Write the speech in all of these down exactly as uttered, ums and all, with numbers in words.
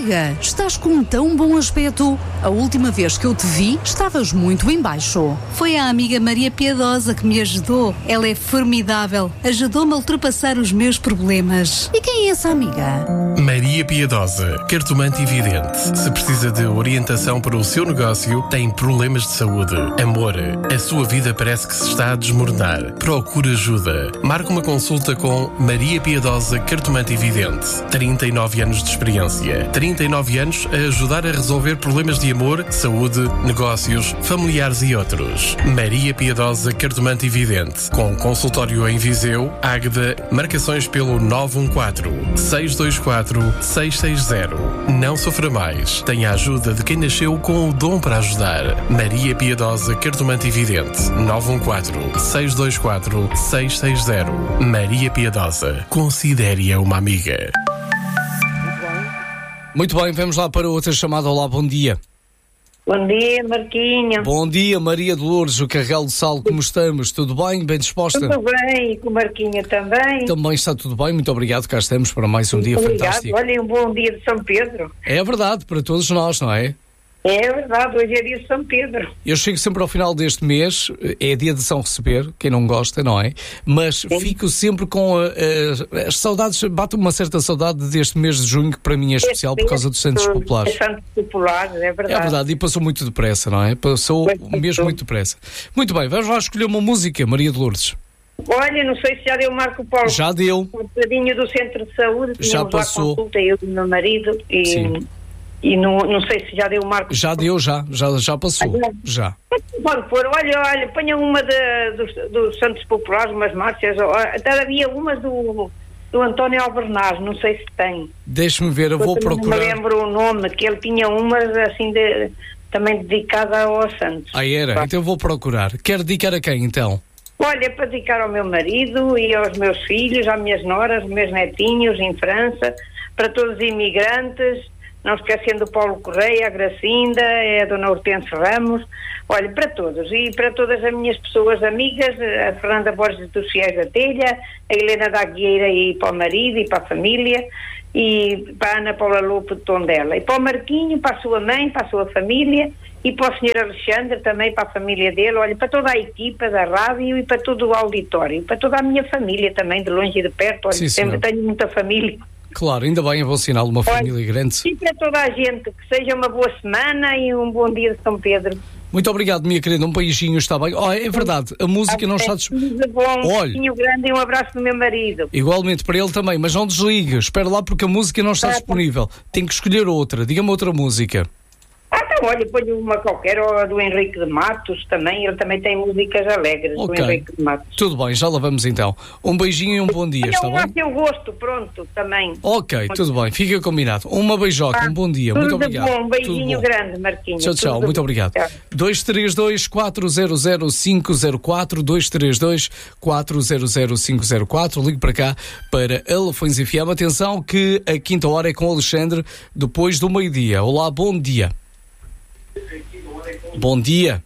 amiga, estás com um tão bom aspecto. A última vez que eu te vi, estavas muito em baixo. Foi a amiga Maria Piedosa que me ajudou. Ela é formidável. Ajudou-me a ultrapassar os meus problemas. E quem é essa amiga? Maria Piedosa, cartomante e vidente. Se precisa de orientação para o seu negócio, tem problemas de saúde, amor, a sua vida parece que se está a desmoronar. Procure ajuda. Marque uma consulta com Maria Piedosa, cartomante e vidente. trinta e nove anos de experiência. trinta e nove anos a ajudar a resolver problemas de amor, saúde, negócios, familiares e outros. Maria Piedosa, cartomante e vidente. Com consultório em Viseu, Águeda, marcações pelo nove um quatro, seis dois quatro, seis seis zero. Não sofra mais. Tenha a ajuda de quem nasceu com o dom para ajudar. Maria Piedosa, cartomante e vidente. nove um quatro, seis dois quatro, seis seis zero. Maria Piedosa. Considere-a uma amiga. Muito bem, vamos lá para outra chamada. Olá, bom dia. Bom dia, Marquinho. Bom dia, Maria de Lourdes, o Carregal de Sal, como estamos? Tudo bem? Bem disposta? Tudo bem, e com o Marquinho também. Também está tudo bem, muito obrigado, cá estamos para mais um dia Obrigado. Fantástico. Olha, um bom dia de São Pedro. É verdade, para todos nós, não é? É verdade, hoje é dia de São Pedro. Eu chego sempre ao final deste mês, é dia de São Receber, quem não gosta, não é? Mas Sim. fico sempre com uh, uh, as saudades, bate-me uma certa saudade deste mês de junho, que para mim é especial por causa dos Santos Populares. Santos Populares, é verdade. É verdade, e passou muito depressa, não é? Passou Foi mesmo muito depressa. Muito bem, vamos lá escolher uma música, Maria de Lourdes. Olha, não sei se já deu Marco Paulo. Já deu. Um bocadinho do centro de saúde, já passou. Lá consulta, eu e o meu marido, e... Sim. E não, não sei se já deu o Marco. Já deu, já, já, já passou. Ah, já. Pode pôr, olha, olha, ponha uma de, dos, dos Santos Populares, umas marchas, até havia umas do, do António Albernaz, não sei se tem. Deixe-me ver, eu vou eu procurar. Não me lembro o nome, que ele tinha umas assim de, também dedicada aos Santos. Ah, era? Tá. Então eu vou procurar. Quer dedicar a quem, então? Olha, para dedicar ao meu marido e aos meus filhos, às minhas noras, aos meus netinhos em França, para todos os imigrantes. Não esquecendo o Paulo Correia, a Gracinda, a Dona Hortense Ramos, olha, para todos, e para todas as minhas pessoas amigas, a Fernanda Borges dos Fiéis da Telha, a Helena da Agueira e para o marido e para a família, e para a Ana Paula Lopo de Tondela, e para o Marquinho, para a sua mãe, para a sua família, e para o senhor Alexandre também, para a família dele, olha, para toda a equipa da rádio e para todo o auditório, para toda a minha família também, de longe e de perto, olha, Sim, sempre tenho muita família. Claro, ainda bem, é bom sinal de uma família Olha, grande. E para toda a gente, que seja uma boa semana e um bom dia de São Pedro. Muito obrigado, minha querida, um beijinho, está bem? Oh, é verdade, a música não está... Des... Bom, um beijinho grande e um abraço do meu marido. Igualmente para ele também, mas não desligue, espera lá porque a música não está ah, disponível. Tem que escolher outra, diga-me outra música. Ah, então, olha, ponho uma qualquer, ou do Henrique de Matos também, ele também tem músicas alegres, okay. do Henrique de Matos. Tudo bem, já lá vamos então. Um beijinho e um bom dia, olha, está um bem? a seu gosto, pronto, também. Ok, muito tudo bem, fica combinado. Uma beijoca, ah, um bom dia, muito obrigado. Bom, um beijinho grande, Marquinhos. Tchau, tchau, muito obrigado. dois três dois, quatro zero zero, cinco zero quatro, dois três dois, quatro zero zero, cinco zero quatro, ligue para cá para Alfões F M. Atenção que a quinta hora é com o Alexandre depois do meio-dia. Olá, bom dia. Bom dia.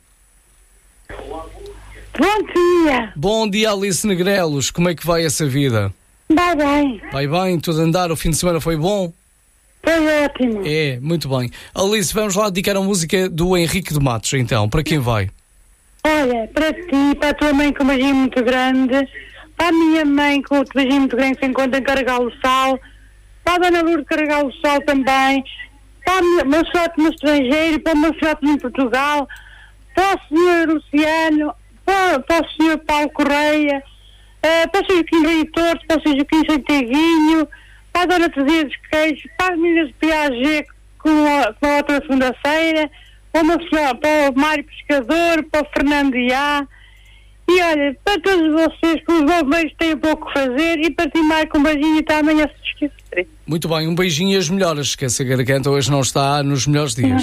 Bom dia. Bom dia, Alice Negrelos. Como é que vai essa vida? Vai bem. Vai bem, tudo a andar. O fim de semana foi bom? Foi ótimo. É, muito bem. Alice, vamos lá dedicar a música do Henrique de Matos, então. Para quem vai? Olha, para ti, para a tua mãe com um beijinho muito grande, para a minha mãe com outro beijinho muito grande que se encontra em Carregal do Sal, para a Dona Lourdes de Carregal do Sal também, para o meu filhote no estrangeiro, para o meu filhote em Portugal, para o senhor Luciano, para, para o senhor Paulo Correia, uh, para o senhor Joaquim Rei Torto, para o senhor Joaquim Santeguinho, para a Dona Teresia dos Queixos, para as meninas de P A G com a, com a outra segunda-feira, para o, meu filhote, para o Mário Pescador, para o Fernando Iá, e olha, para todos vocês que os bombeiros têm pouco a fazer, e para ti, Marco, um beijinho e até amanhã se esquecer. Muito bem, um beijinho e as melhoras, que essa garganta hoje não está nos melhores dias.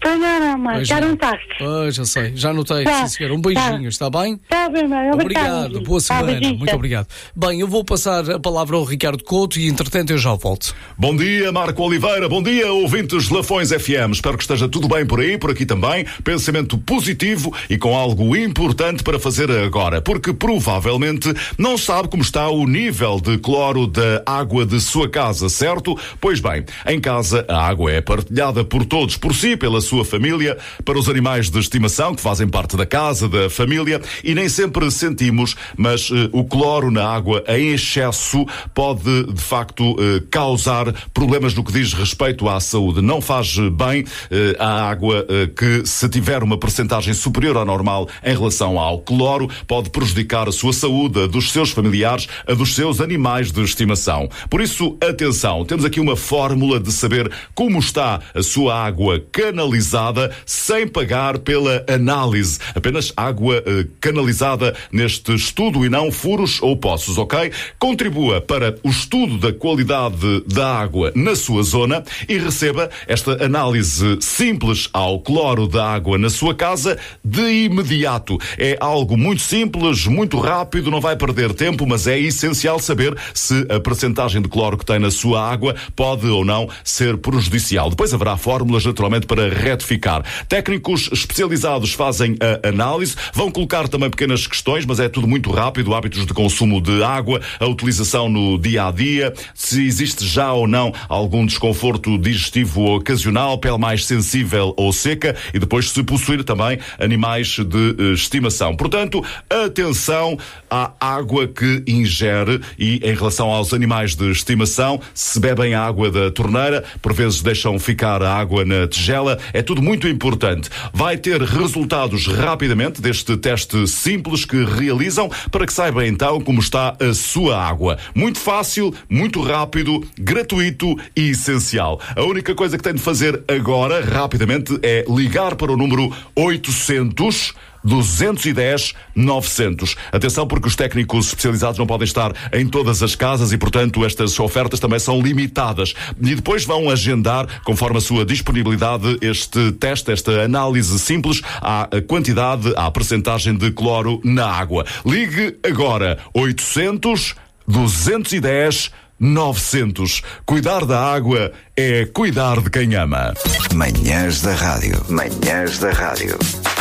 Então não, não, mãe, Pois já não. não estás. Pois, já sei, já notei. Tá, Sim, senhor. Um beijinho, tá. está bem? Está bem, mãe, Obrigado, boa Tá, semana, beijinho, muito tá. obrigado. Bem, eu vou passar a palavra ao Ricardo Couto e, entretanto, eu já volto. Bom dia, Marco Oliveira. Bom dia, ouvintes Lafões F M. Espero que esteja tudo bem por aí, por aqui também. Pensamento positivo e com algo importante para fazer agora, porque provavelmente não sabe como está o nível de cloro da água de sua casa, certo? Pois bem, em casa a água é partilhada por todos, por si, pela sua família, para os animais de estimação que fazem parte da casa, da família, e nem sempre sentimos, mas uh, o cloro na água em excesso pode, de facto, uh, causar problemas no que diz respeito à saúde. Não faz bem uh, a água uh, que, se tiver uma percentagem superior ao normal em relação ao cloro, pode prejudicar a sua saúde, a dos seus familiares, a dos seus animais de estimação. Por isso, atenção, temos aqui uma fórmula de saber como está a sua água canalizada sem pagar pela análise. Apenas água eh, canalizada neste estudo e não furos ou poços, ok? Contribua para o estudo da qualidade da água na sua zona e receba esta análise simples ao cloro da água na sua casa de imediato. É algo muito simples, muito rápido, não vai perder tempo, mas é essencial saber se a percentagem de cloro que tem na sua água pode ou não ser prejudicial. Depois haverá fórmulas, naturalmente, para retificar. Técnicos especializados fazem a análise, vão colocar também pequenas questões, mas é tudo muito rápido, hábitos de consumo de água, a utilização no dia-a-dia, se existe já ou não algum desconforto digestivo ocasional, pele mais sensível ou seca, e depois se possuir também animais de uh, estimação. Portanto, atenção à água que ingere e em relação aos animais de estimação, se bebem a água da torneira, por vezes deixam ficar a água na tigela, é tudo muito importante. Vai ter resultados rapidamente deste teste simples que realizam para que saiba então como está a sua água. Muito fácil, muito rápido, gratuito e essencial. A única coisa que tem de fazer agora, rapidamente, é ligar para o número oitocentos, duzentos e dez, novecentos. Atenção, porque os técnicos especializados não podem estar em todas as casas e, portanto, estas ofertas também são limitadas. E depois vão agendar, conforme a sua disponibilidade, este teste, esta análise simples à quantidade, à percentagem de cloro na água. Ligue agora. oitocentos, duzentos e dez, novecentos. Cuidar da água é cuidar de quem ama. Manhãs da Rádio. Manhãs da Rádio.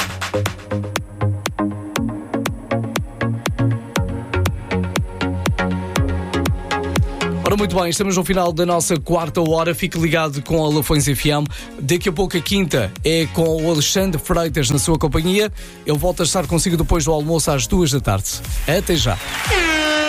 Ora, muito bem, estamos no final da nossa quarta hora. Fique ligado com a Lafões F M. Daqui a pouco a quinta é com o Alexandre Freitas na sua companhia. Ele volta a estar consigo depois do almoço às duas da tarde. Até já.